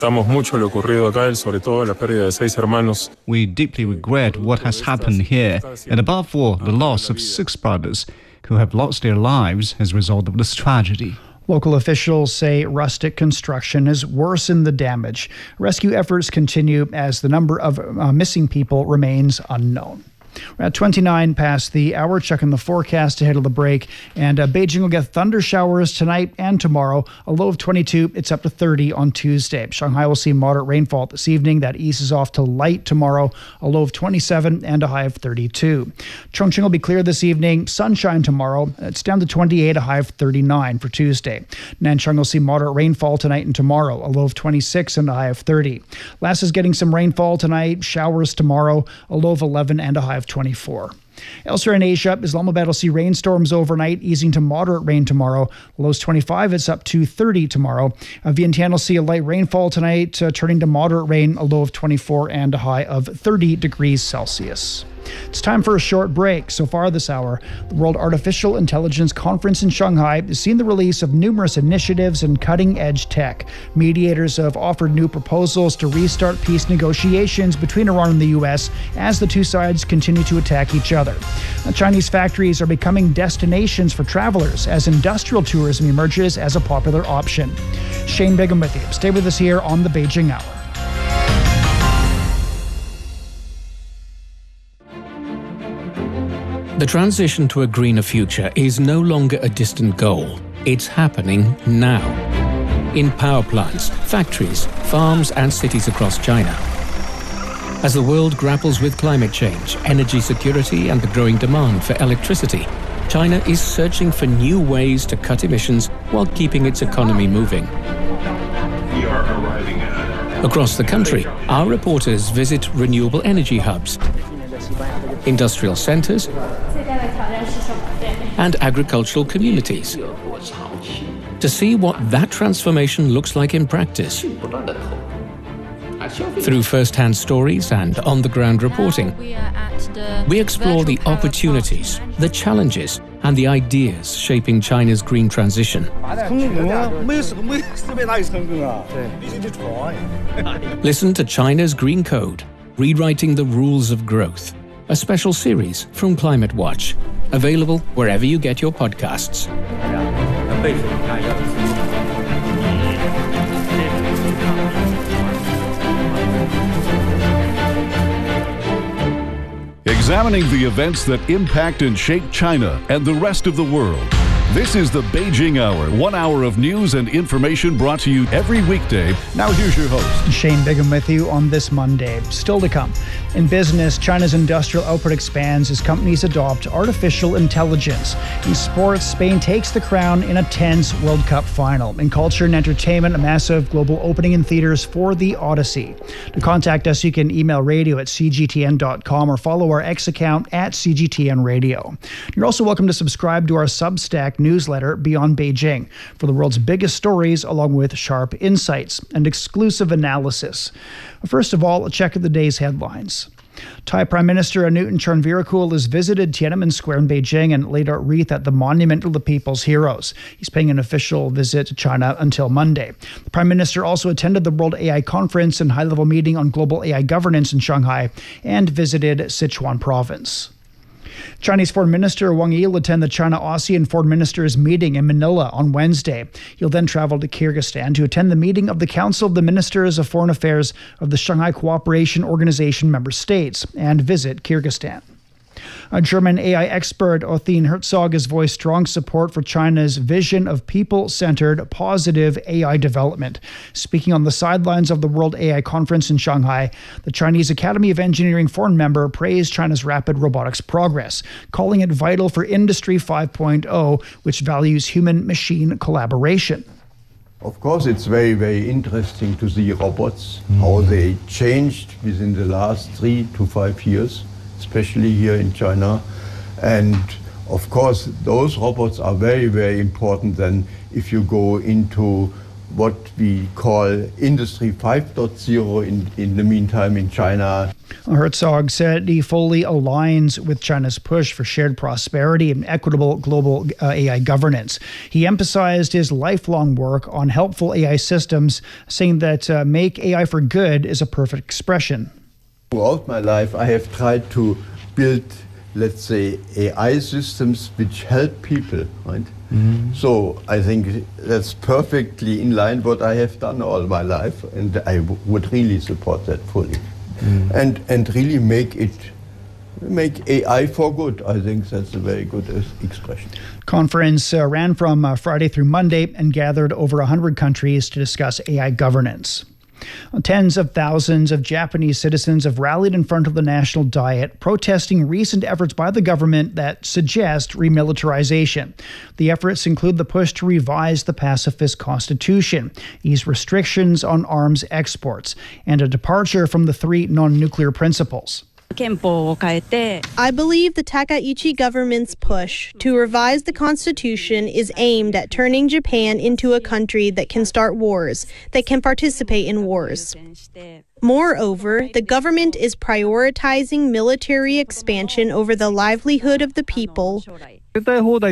Lamentamos mucho lo ocurrido acá, sobre todo la pérdida de 6 hermanos. We deeply regret what has happened here, and above all, the loss of 6 brothers who have lost their lives as a result of this tragedy. Local officials say rustic construction has worsened the damage. Rescue efforts continue as the number of missing people remains unknown. We're at 29 past the hour, checking the forecast ahead of the break. And Beijing will get thunder showers tonight and tomorrow. A low of 22, it's up to 30 on Tuesday. Shanghai will see moderate rainfall this evening. That eases off to light tomorrow. A low of 27 and a high of 32. Chongqing will be clear this evening. Sunshine tomorrow. It's down to 28, a high of 39 for Tuesday. Nanchang will see moderate rainfall tonight and tomorrow. A low of 26 and a high of 30. Lhasa is getting some rainfall tonight. Showers tomorrow. A low of 11 and a high of 24. Elsewhere in Asia, Islamabad will see rainstorms overnight, easing to moderate rain tomorrow. Lows 25, it's up to 30 tomorrow. Vientiane will see a light rainfall tonight, turning to moderate rain, a low of 24 and a high of 30 degrees Celsius. It's time for a short break. So far this hour, the World Artificial Intelligence Conference in Shanghai has seen the release of numerous initiatives and cutting-edge tech. Mediators have offered new proposals to restart peace negotiations between Iran and the U.S. as the two sides continue to attack each other. Chinese factories are becoming destinations for travelers as industrial tourism emerges as a popular option. Shane Bigham with you. Stay with us here on the Beijing Hour. The transition to a greener future is no longer a distant goal. It's happening now. In power plants, factories, farms, and cities across China. As the world grapples with climate change, energy security, and the growing demand for electricity, China is searching for new ways to cut emissions while keeping its economy moving. Across the country, our reporters visit renewable energy hubs, industrial centers, and agricultural communities to see what that transformation looks like in practice. Through first-hand stories and on-the-ground reporting, we explore the opportunities, the challenges, and the ideas shaping China's green transition. Listen to China's Green Code, Rewriting the Rules of Growth, a special series from Climate Watch, available wherever you get your podcasts. Examining the events that impact and shape China and the rest of the world. This is the Beijing Hour, 1 hour of news and information brought to you every weekday. Now here's your host, Shane Bigham with you on this Monday. Still to come. In business, China's industrial output expands as companies adopt artificial intelligence. In sports, Spain takes the crown in a tense World Cup final. In culture and entertainment, a massive global opening in theaters for The Odyssey. To contact us, you can email radio@cgtn.com or follow our X account @CGTN Radio. You're also welcome to subscribe to our Substack newsletter, Beyond Beijing, for the world's biggest stories, along with sharp insights and exclusive analysis. First of all, a check of the day's headlines. Thai Prime Minister Anutin Charnvirakul has visited Tiananmen Square in Beijing and laid a wreath at the Monument of the People's Heroes. He's paying an official visit to China until Monday. The Prime Minister also attended the World AI Conference and high-level meeting on global AI governance in Shanghai and visited Sichuan Province. Chinese Foreign Minister Wang Yi will attend the China-ASEAN Foreign Ministers meeting in Manila on Wednesday. He'll then travel to Kyrgyzstan to attend the meeting of the Council of the Ministers of Foreign Affairs of the Shanghai Cooperation Organization member states and visit Kyrgyzstan. A German AI expert, Othine Herzog, has voiced strong support for China's vision of people-centered, positive AI development. Speaking on the sidelines of the World AI Conference in Shanghai, the Chinese Academy of Engineering foreign member praised China's rapid robotics progress, calling it vital for Industry 5.0, which values human-machine collaboration. Of course, it's very, very interesting to see robots, how they changed within the last 3 to 5 years. Especially here in China. And of course, those robots are very, very important then if you go into what we call Industry 5.0 in the meantime in China. Herzog said he fully aligns with China's push for shared prosperity and equitable global AI governance. He emphasized his lifelong work on helpful AI systems, saying that make AI for good is a perfect expression. Throughout my life, I have tried to build, let's say, AI systems which help people, right? So I think that's perfectly in line what I have done all my life, and I would really support that fully. And really make AI for good. I think that's a very good expression. Conference ran from Friday through Monday and gathered over 100 countries to discuss AI governance. Tens of thousands of Japanese citizens have rallied in front of the National Diet, protesting recent efforts by the government that suggest remilitarization. The efforts include the push to revise the pacifist constitution, ease restrictions on arms exports, and a departure from the 3 non-nuclear principles. I believe the Takaichi government's push to revise the constitution is aimed at turning Japan into a country that can start wars, that can participate in wars. Moreover, the government is prioritizing military expansion over the livelihood of the people. The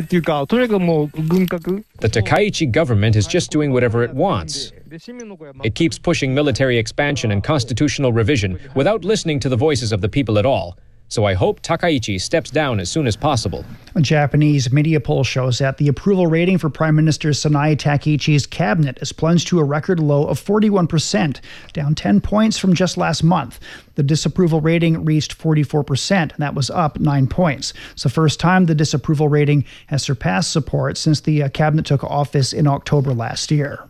Takaichi government is just doing whatever it wants. It keeps pushing military expansion and constitutional revision without listening to the voices of the people at all. So I hope Takaichi steps down as soon as possible. A Japanese media poll shows that the approval rating for Prime Minister Sanae Takaichi's cabinet has plunged to a record low of 41%, down 10 points from just last month. The disapproval rating reached 44%, and that was up 9 points. It's the first time the disapproval rating has surpassed support since the cabinet took office in October last year.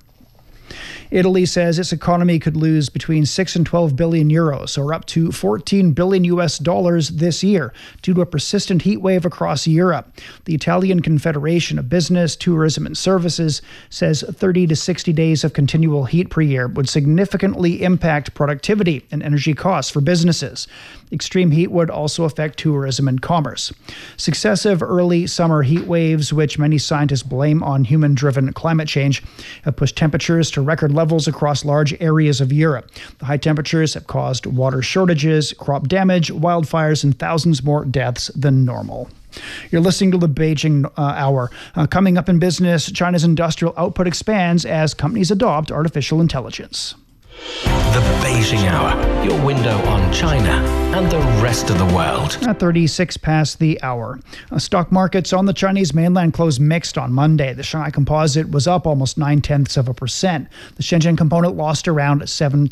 Italy says its economy could lose between 6 and 12 billion euros, or up to $14 billion this year, due to a persistent heat wave across Europe. The Italian Confederation of Business, Tourism and Services says 30 to 60 days of continual heat per year would significantly impact productivity and energy costs for businesses. Extreme heat would also affect tourism and commerce. Successive early summer heat waves, which many scientists blame on human-driven climate change, have pushed temperatures to record levels across large areas of Europe. The high temperatures have caused water shortages, crop damage, wildfires, and thousands more deaths than normal. You're listening to the Beijing Hour. Coming up in business, China's industrial output expands as companies adopt artificial intelligence. The Beijing Hour, your window on China and the rest of the world. At 36 past the hour. Stock markets on the Chinese mainland closed mixed on Monday. The Shanghai Composite was up almost 0.9%. The Shenzhen Component lost around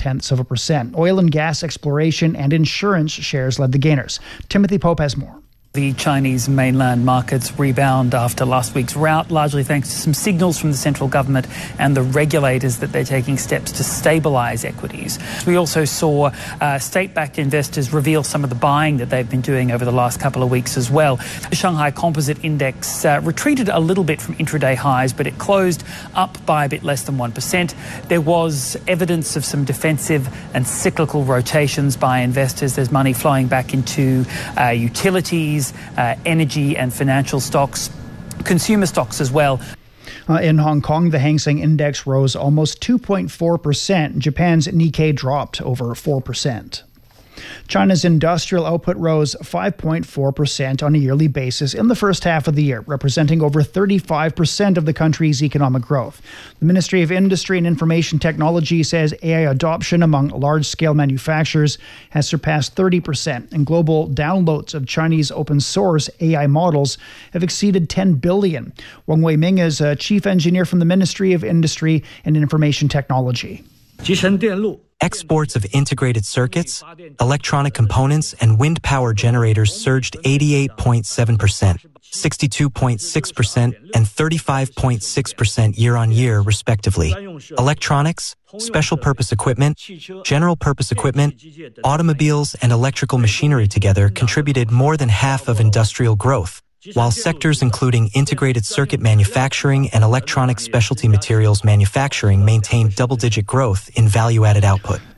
0.7%. Oil and gas, exploration, and insurance shares led the gainers. Timothy Pope has more. The Chinese mainland markets rebound after last week's rout, largely thanks to some signals from the central government and the regulators that they're taking steps to stabilise equities. We also saw state-backed investors reveal some of the buying that they've been doing over the last couple of weeks as well. The Shanghai Composite Index retreated a little bit from intraday highs, but it closed up by a bit less than 1%. There was evidence of some defensive and cyclical rotations by investors. There's money flowing back into utilities, energy and financial stocks, consumer stocks as well. In Hong Kong, the Hang Seng Index rose almost 2.4%. Japan's Nikkei dropped over 4%. China's industrial output rose 5.4% on a yearly basis in the first half of the year, representing over 35% of the country's economic growth. The Ministry of Industry and Information Technology says AI adoption among large-scale manufacturers has surpassed 30%, and global downloads of Chinese open-source AI models have exceeded 10 billion. Wang Weiming is a chief engineer from the Ministry of Industry and Information Technology. Exports of integrated circuits, electronic components, and wind power generators surged 88.7%, 62.6%, and 35.6% year-on-year, respectively. Electronics, special-purpose equipment, general-purpose equipment, automobiles, and electrical machinery together contributed more than half of industrial growth, while sectors including integrated circuit manufacturing and electronic specialty materials manufacturing maintained double-digit growth in value-added output.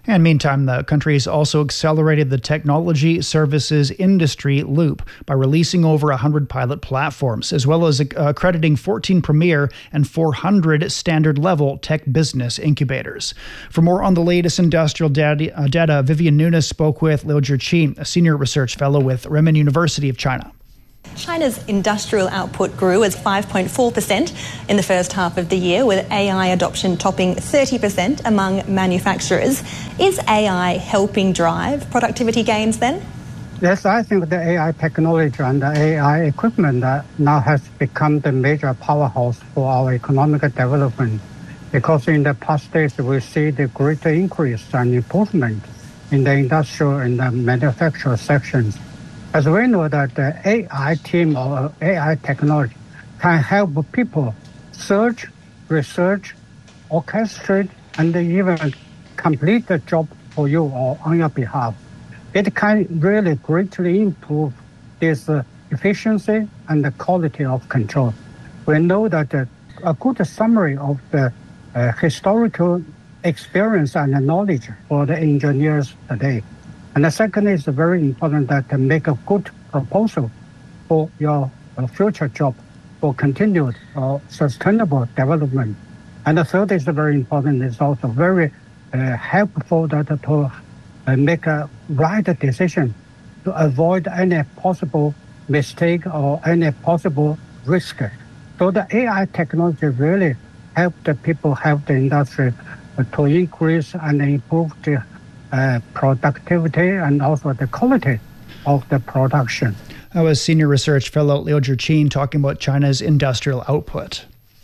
And meantime, the country has also accelerated the technology services industry loop by releasing over 100 pilot platforms, as well as accrediting 14 premier and 400 standard-level tech business incubators. For more on the latest industrial data, Vivian Nunes spoke with Liu Zhiqi, a senior research fellow with Renmin University of China. China's industrial output grew as 5.4% in the first half of the year, with AI adoption topping 30% among manufacturers. Is AI helping drive productivity gains then? Yes, I think the AI technology and the AI equipment now has become the major powerhouse for our economic development, because in the past days we see the greater increase and improvement in the industrial and the manufacturing sections. As we know that the AI team or AI technology can help people search, research, orchestrate, and even complete the job for you or on your behalf. It can really greatly improve this efficiency and the quality of control. We know that a good summary of the historical experience and knowledge for the engineers today. And the second is very important, that to make a good proposal for your future job for continued or sustainable development. And the third is very important, is also very helpful that to make a right decision to avoid any possible mistake or any possible risk. So the AI technology really help the people, help the industry to increase and improve the productivity and also the quality of the production. That was senior research fellow Liu Zhiqi talking about China's industrial output.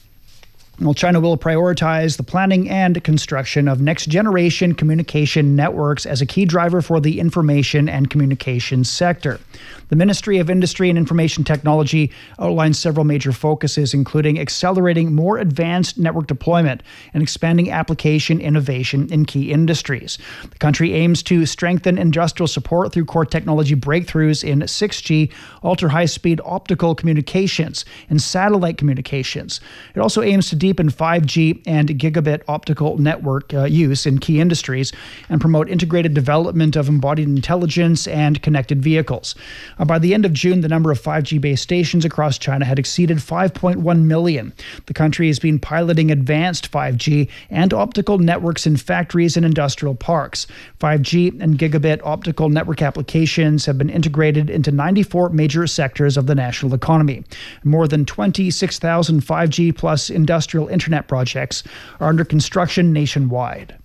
Well, China will prioritize the planning and construction of next-generation communication networks as a key driver for the information and communications sector. The Ministry of Industry and Information Technology outlines several major focuses, including accelerating more advanced network deployment and expanding application innovation in key industries. The country aims to strengthen industrial support through core technology breakthroughs in 6G, ultra-high-speed optical communications, and satellite communications. It also aims to deepen 5G and gigabit optical network use in key industries and promote integrated development of embodied intelligence and connected vehicles. By the end of June, the number of 5G base stations across China had exceeded 5.1 million. The country has been piloting advanced 5G and optical networks in factories and industrial parks. 5G and gigabit optical network applications have been integrated into 94 major sectors of the national economy. More than 26,000 5G plus industrial internet projects are under construction nationwide.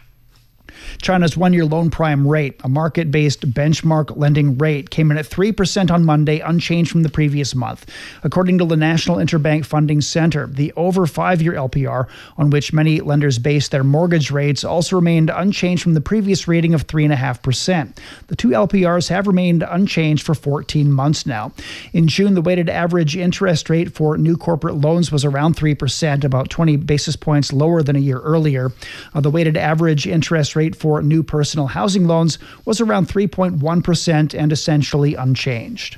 China's one-year loan prime rate, a market-based benchmark lending rate, came in at 3% on Monday, unchanged from the previous month. According to the National Interbank Funding Center, the over 5-year LPR, on which many lenders base their mortgage rates, also remained unchanged from the previous rating of 3.5%. The two LPRs have remained unchanged for 14 months now. In June, the weighted average interest rate for new corporate loans was around 3%, about 20 basis points lower than a year earlier. The weighted average interest rate for new personal housing loans was around 3.1% and essentially unchanged.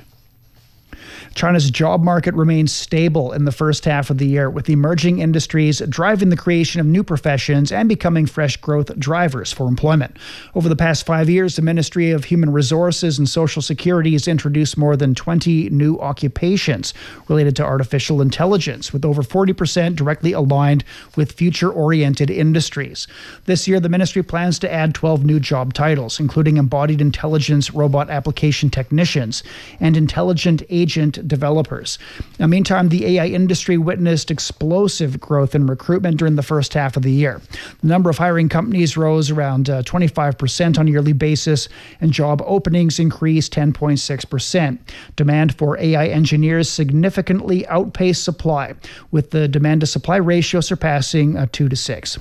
China's job market remains stable in the first half of the year, with emerging industries driving the creation of new professions and becoming fresh growth drivers for employment. Over the past 5 years, the Ministry of Human Resources and Social Security has introduced more than 20 new occupations related to artificial intelligence, with over 40% directly aligned with future-oriented industries. This year, the ministry plans to add 12 new job titles, including embodied intelligence robot application technicians and intelligent agent developers. Now, meantime, the AI industry witnessed explosive growth in recruitment during the first half of the year. The number of hiring companies rose around 25% on a yearly basis, and job openings increased 10.6%. Demand for AI engineers significantly outpaced supply, with the demand-to-supply ratio surpassing 2 to 6.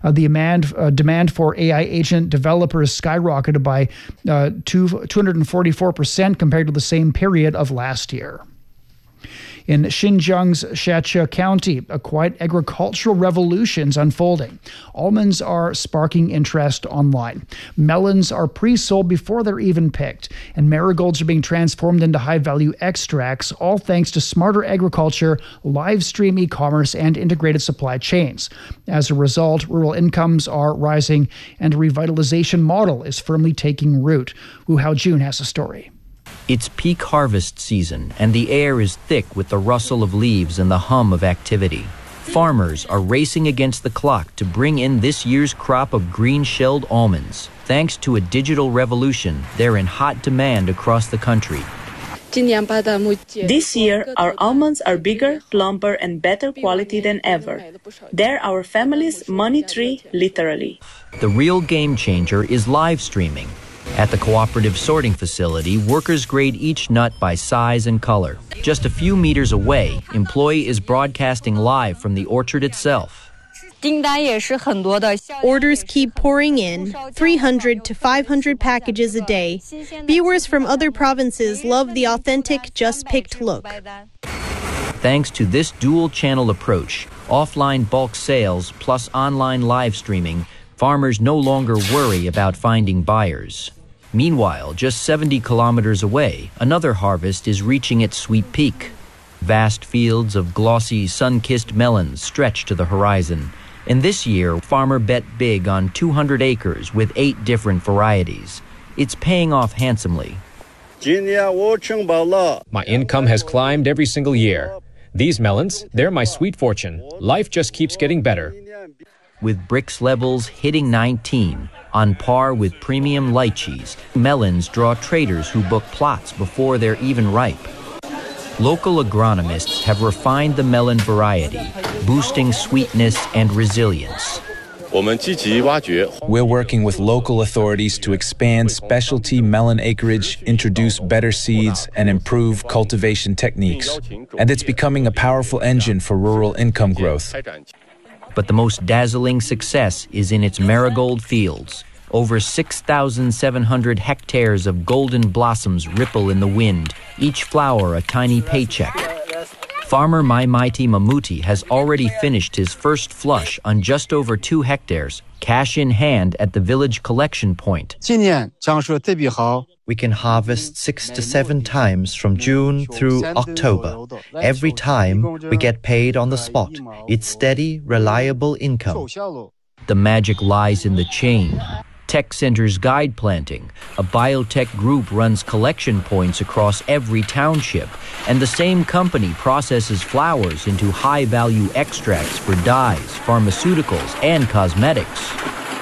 The demand for AI agent developers skyrocketed by 244% compared to the same period of last year. In Xinjiang's Shachi County, a quiet agricultural revolution's unfolding. Almonds are sparking interest online. Melons are pre-sold before they're even picked. And marigolds are being transformed into high-value extracts, all thanks to smarter agriculture, live stream e-commerce, and integrated supply chains. As a result, rural incomes are rising, and a revitalization model is firmly taking root. Wu Haojun has a story. It's peak harvest season, and the air is thick with the rustle of leaves and the hum of activity. Farmers are racing against the clock to bring in this year's crop of green-shelled almonds. Thanks to a digital revolution, they're in hot demand across the country. This year, our almonds are bigger, plumper, and better quality than ever. They're our family's money tree, literally. The real game changer is live streaming. At the cooperative sorting facility, workers grade each nut by size and color. Just a few meters away, employee is broadcasting live from the orchard itself. Orders keep pouring in, 300 to 500 packages a day. Viewers from other provinces love the authentic, just-picked look. Thanks to this dual-channel approach, offline bulk sales plus online live streaming, farmers no longer worry about finding buyers. Meanwhile, just 70 kilometers away, another harvest is reaching its sweet peak. Vast fields of glossy, sun-kissed melons stretch to the horizon. And this year, farmer bet big on 200 acres with 8 different varieties. It's paying off handsomely. My income has climbed every single year. These melons, they're my sweet fortune. Life just keeps getting better. With Brix levels hitting 19, on par with premium lychees, melons draw traders who book plots before they're even ripe. Local agronomists have refined the melon variety, boosting sweetness and resilience. We're working with local authorities to expand specialty melon acreage, introduce better seeds, and improve cultivation techniques. And it's becoming a powerful engine for rural income growth. But the most dazzling success is in its marigold fields. Over 6,700 hectares of golden blossoms ripple in the wind, each flower a tiny paycheck. Farmer Maimaiti Mamuti has already finished his first flush on just over 2 hectares, cash in hand at the village collection point. We can harvest 6 to 7 times from June through October. Every time we get paid on the spot. It's steady, reliable income. The magic lies in the chain. Tech Center's Guide Planting, a biotech group, runs collection points across every township, and the same company processes flowers into high-value extracts for dyes, pharmaceuticals, and cosmetics.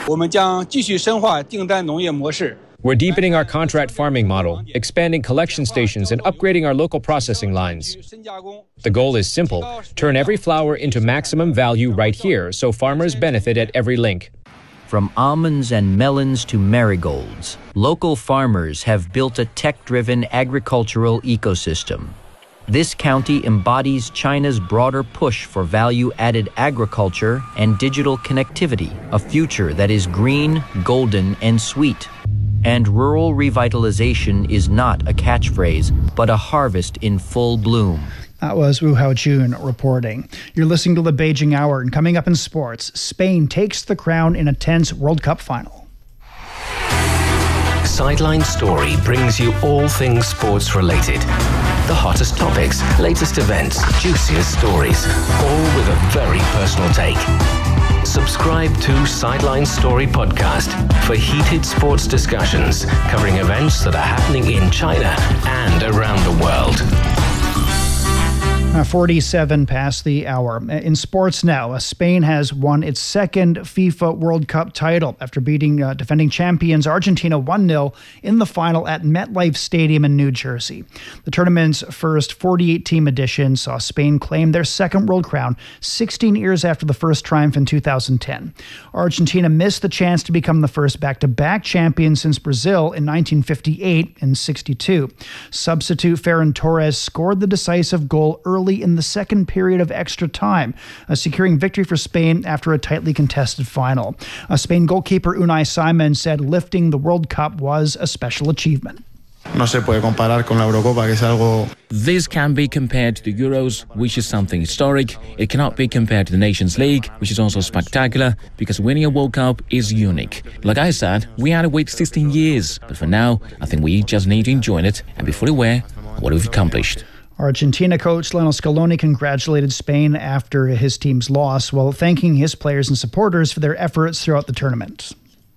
We're deepening our contract farming model, expanding collection stations, and upgrading our local processing lines. The goal is simple: turn every flower into maximum value right here, so farmers benefit at every link. From almonds and melons to marigolds, local farmers have built a tech-driven agricultural ecosystem. This county embodies China's broader push for value-added agriculture and digital connectivity, a future that is green, golden, and sweet. And rural revitalization is not a catchphrase, but a harvest in full bloom. That was Wu Haojun reporting. You're listening to the Beijing Hour, and coming up in sports, Spain takes the crown in a tense World Cup final. Sideline Story brings you all things sports related. The hottest topics, latest events, juiciest stories, all with a very personal take. Subscribe to Sideline Story Podcast for heated sports discussions covering events that are happening in China and around the world. 47 past the hour. In sports now, Spain has won its second FIFA World Cup title after beating defending champions Argentina 1-0 in the final at MetLife Stadium in New Jersey. The tournament's first 48-team edition saw Spain claim their second world crown 16 years after the first triumph in 2010. Argentina missed the chance to become the first back-to-back champion since Brazil in 1958 and 62. Substitute Ferran Torres scored the decisive goal early in the second period of extra time, securing victory for Spain after a tightly contested final. Spain goalkeeper Unai Simon said lifting the World Cup was a special achievement. No se puede comparar con la Eurocopa, que es algo... This can be compared to the Euros, which is something historic. It cannot be compared to the Nations League, which is also spectacular, because winning a World Cup is unique. Like I said, we had to wait 16 years, but for now, I think we just need to enjoy it and be fully aware of what we've accomplished. Argentina coach Lionel Scaloni congratulated Spain after his team's loss, while thanking his players and supporters for their efforts throughout the tournament.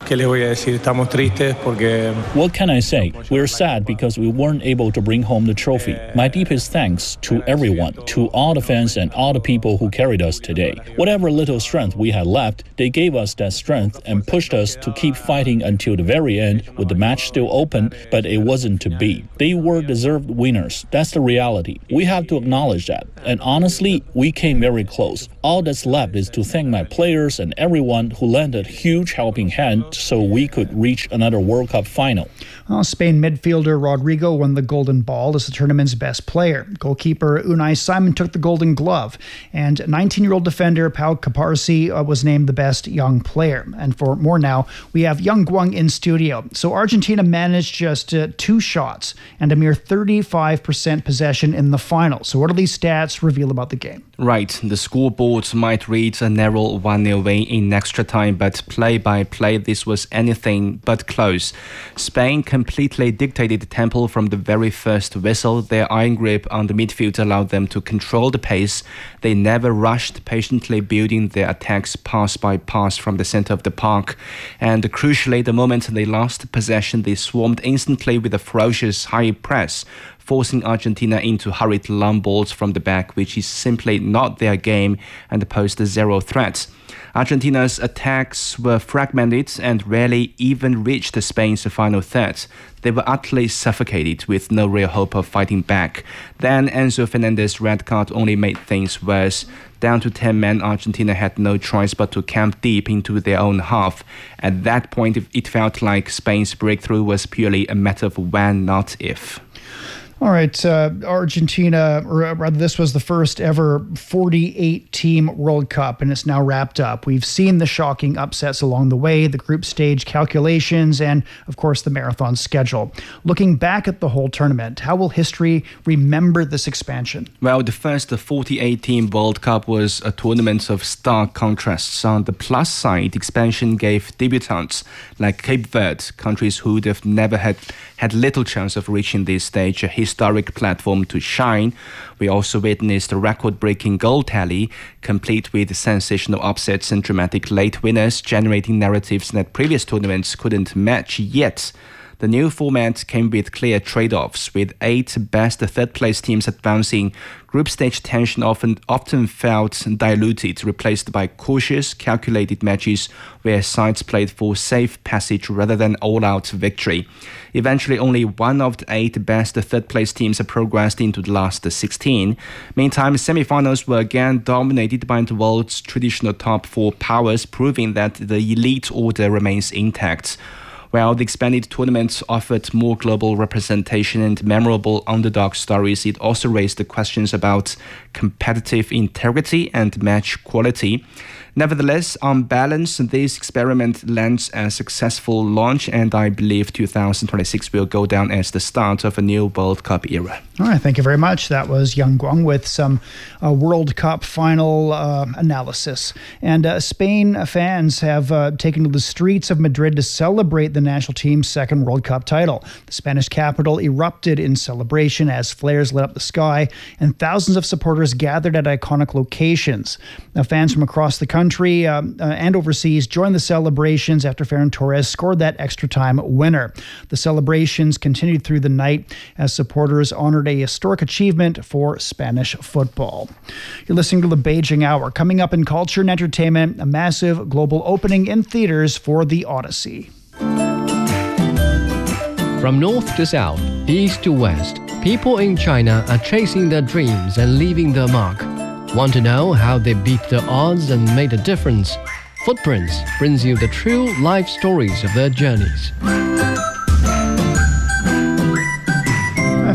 What can I say? We're sad because we weren't able to bring home the trophy. My deepest thanks to everyone, to all the fans and all the people who carried us today. Whatever little strength we had left, they gave us that strength and pushed us to keep fighting until the very end, with the match still open, but it wasn't to be. They were deserved winners. That's the reality. We have to acknowledge that. And honestly, we came very close. All that's left is to thank my players and everyone who lent a huge helping hand so we could reach another World Cup final. Spain midfielder Rodrigo won the Golden Ball as the tournament's best player. Goalkeeper Unai Simon took the Golden Glove, and 19-year-old defender Pau Cubarsí was named the best young player. And for more now, we have Yang Guang in studio. So Argentina managed just 2 shots and a mere 35% possession in the final. So what do these stats reveal about the game? Right, the scoreboard might read a narrow 1-0 win in extra time, but play by play this was anything but close. Spain completely dictated the tempo from the very first whistle. Their iron grip on the midfield allowed them to control the pace. They never rushed, patiently building their attacks pass by pass from the center of the park. And crucially, the moment they lost possession, they swarmed instantly with a ferocious high press, forcing Argentina into hurried long balls from the back, which is simply not their game, and posed zero threats. Argentina's attacks were fragmented and rarely even reached Spain's final third. They were utterly suffocated with no real hope of fighting back. Then Enzo Fernandez's red card only made things worse. Down to 10 men, Argentina had no choice but to camp deep into their own half. At that point, it felt like Spain's breakthrough was purely a matter of when, not if. All right, Argentina, or rather this was the first ever 48-team World Cup, and it's now wrapped up. We've seen the shocking upsets along the way, the group stage calculations, and, of course, the marathon schedule. Looking back at the whole tournament, how will history remember this expansion? Well, the first 48-team World Cup was a tournament of stark contrasts. On the plus side, expansion gave debutants like Cape Verde, countries who would have never had little chance of reaching this stage, a historic platform to shine. We also witnessed a record-breaking goal tally, complete with sensational upsets and dramatic late winners, generating narratives that previous tournaments couldn't match yet. The new format came with clear trade-offs, with 8 best third-place teams advancing. Group stage tension often felt diluted, replaced by cautious, calculated matches where sides played for safe passage rather than all-out victory. Eventually, only 1 of the 8 best third-place teams progressed into the last 16. Meantime, semi-finals were again dominated by the world's traditional top 4 powers, proving that the elite order remains intact. While the expanded tournament offered more global representation and memorable underdog stories, it also raised the questions about competitive integrity and match quality. Nevertheless, on balance, this experiment lands a successful launch, and I believe 2026 will go down as the start of a new World Cup era. All right, thank you very much. That was Yang Guang with some World Cup final analysis. And Spain fans have taken to the streets of Madrid to celebrate the national team's second World Cup title. The Spanish capital erupted in celebration as flares lit up the sky, and thousands of supporters gathered at iconic locations. Now, fans from across the country and overseas joined the celebrations after Ferran Torres scored that extra time winner. The celebrations continued through the night as supporters honored a historic achievement for Spanish football. You're listening to the Beijing Hour. Coming up in culture and entertainment, a massive global opening in theaters for The Odyssey. From north to south, east to west, people in China are chasing their dreams and leaving their mark. Want to know how they beat the odds and made a difference? Footprints brings you the true life stories of their journeys.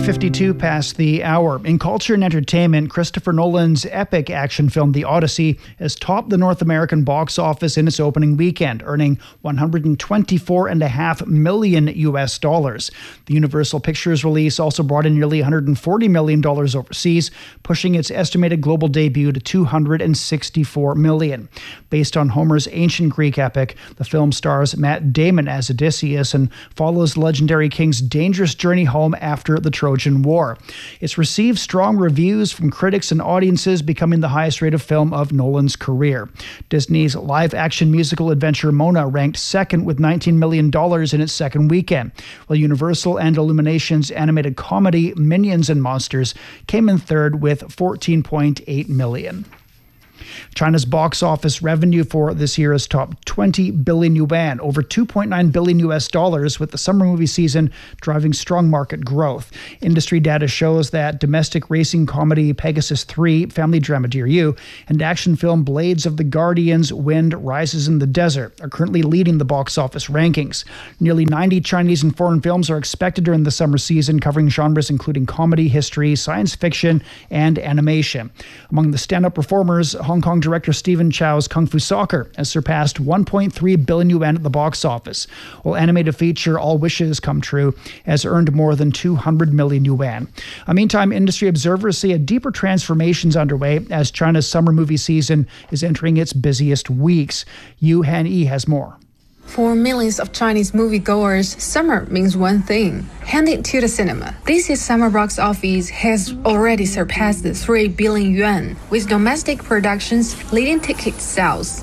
52 past the hour. In culture and entertainment, Christopher Nolan's epic action film The Odyssey has topped the North American box office in its opening weekend, earning $124.5 million. The Universal Pictures release also brought in nearly $140 million overseas, pushing its estimated global debut to $264 million. Based on Homer's ancient Greek epic, the film stars Matt Damon as Odysseus and follows the legendary king's dangerous journey home after the Trojan War. It's received strong reviews from critics and audiences, becoming the highest-rated film of Nolan's career. Disney's live-action musical adventure Mona ranked second with $19 million in its second weekend, while Universal and Illumination's animated comedy Minions and Monsters came in third with $14.8 million. China's box office revenue for this year has topped 20 billion yuan, over $2.9 billion, with the summer movie season driving strong market growth. Industry data shows that domestic racing comedy Pegasus 3, family drama Dear You, and action film Blades of the Guardians, Wind Rises in the Desert are currently leading the box office rankings. Nearly 90 Chinese and foreign films are expected during the summer season, covering genres including comedy, history, science fiction, and animation. Among the stand-up performers, Hong Kong director Stephen Chow's Kung Fu Soccer has surpassed 1.3 billion yuan at the box office, while animated feature All Wishes Come True has earned more than 200 million yuan. Meantime, industry observers see a deeper transformations underway as China's summer movie season is entering its busiest weeks. Yu Han-yi has more. For millions of Chinese moviegoers, summer means one thing: heading to the cinema. This year's summer box office has already surpassed the 3 billion yuan, with domestic productions leading ticket sales.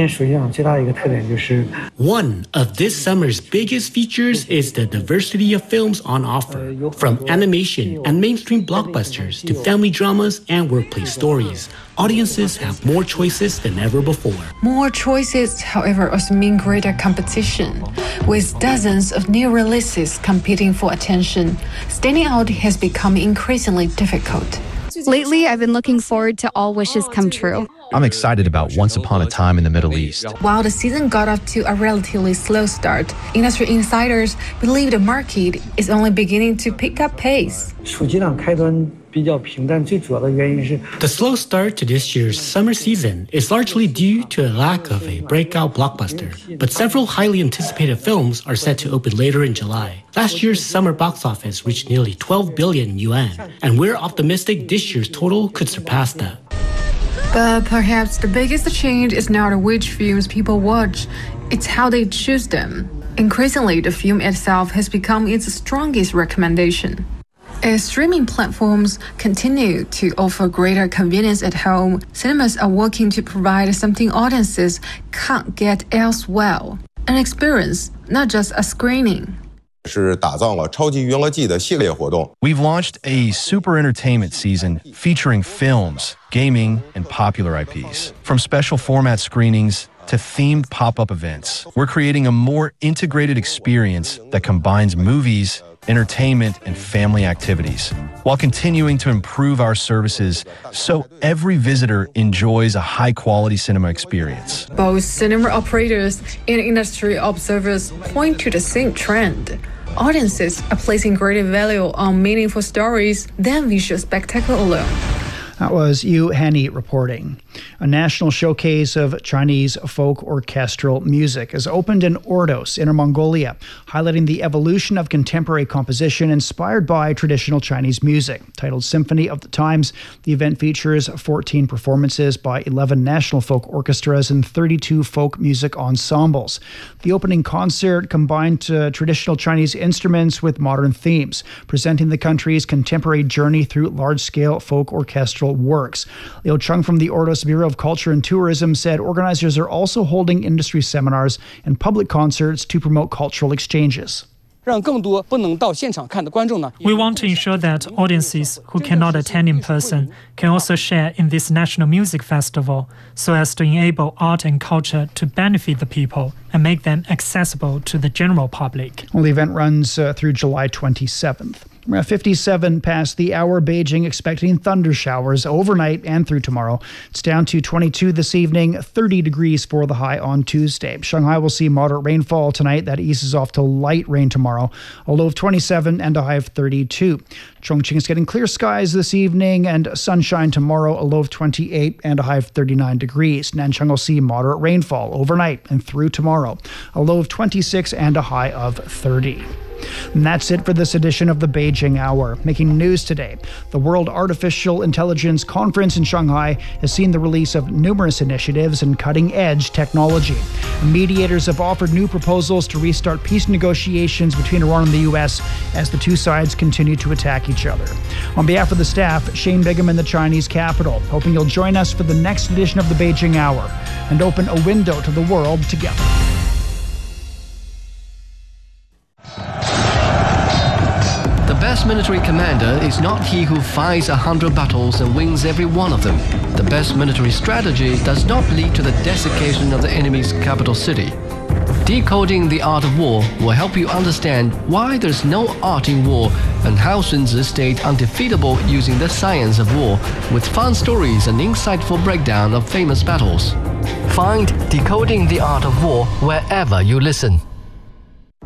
One of this summer's biggest features is the diversity of films on offer, from animation and mainstream blockbusters to family dramas and workplace stories. Audiences have more choices than ever before. More choices, however, also mean greater competition. With dozens of new releases competing for attention, standing out has become increasingly difficult. Lately, I've been looking forward to All Wishes Come True. I'm excited about Once Upon a Time in the Middle East. While the season got off to a relatively slow start, industry insiders believe the market is only beginning to pick up pace. The slow start to this year's summer season is largely due to a lack of a breakout blockbuster, but several highly anticipated films are set to open later in July. Last year's summer box office reached nearly 12 billion yuan, and we're optimistic this year's total could surpass that. But perhaps the biggest change is not which films people watch, it's how they choose them. Increasingly, the film itself has become its strongest recommendation. As streaming platforms continue to offer greater convenience at home, cinemas are working to provide something audiences can't get elsewhere: an experience, not just a screening. We've launched a super entertainment season featuring films, gaming, and popular IPs. From special format screenings to themed pop-up events, we're creating a more integrated experience that combines movies, entertainment, and family activities, while continuing to improve our services so every visitor enjoys a high-quality cinema experience. Both cinema operators and industry observers point to the same trend. Audiences are placing greater value on meaningful stories than visual spectacle alone. That was Yu Han-yi reporting. A national showcase of Chinese folk orchestral music has opened in Ordos, Inner Mongolia, highlighting the evolution of contemporary composition inspired by traditional Chinese music. Titled Symphony of the Times, the event features 14 performances by 11 national folk orchestras and 32 folk music ensembles. The opening concert combined traditional Chinese instruments with modern themes, presenting the country's contemporary journey through large-scale folk orchestral works. Liu Chung from the Ordos Bureau of Culture and Tourism said organizers are also holding industry seminars and public concerts to promote cultural exchanges. We want to ensure that audiences who cannot attend in person can also share in this national music festival, so as to enable art and culture to benefit the people and make them accessible to the general public. Well, the event runs through July 27th. We're at 57 past the hour. Beijing expecting thunder showers overnight and through tomorrow. It's down to 22 this evening, 30 degrees for the high on Tuesday. Shanghai will see moderate rainfall tonight. That eases off to light rain tomorrow. A low of 27 and a high of 32. Chongqing is getting clear skies this evening and sunshine tomorrow. A low of 28 and a high of 39 degrees. Nanchang will see moderate rainfall overnight and through tomorrow. A low of 26 and a high of 30. And that's it for this edition of the Beijing Hour. Making news today, the World Artificial Intelligence Conference in Shanghai has seen the release of numerous initiatives and cutting-edge technology. Mediators have offered new proposals to restart peace negotiations between Iran and the U.S. as the two sides continue to attack each other. On behalf of the staff, Shane Bigham in the Chinese capital, hoping you'll join us for the next edition of the Beijing Hour and open a window to the world together. The best military commander is not he who fights 100 battles and wins every one of them. The best military strategy does not lead to the desiccation of the enemy's capital city. Decoding the Art of War will help you understand why there's no art in war and how Sun Tzu stayed undefeatable using the science of war, with fun stories and insightful breakdown of famous battles. Find Decoding the Art of War wherever you listen.